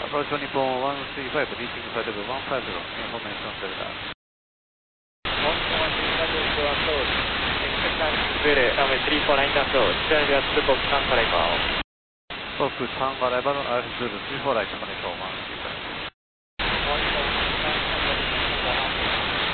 Approach Nippon 135, reaching flight level 150, information Delta. 34 down short, Charlie at Spoke Tank Arrival. Spoke Tank Arrival, Altitude 34 right, 24, 135.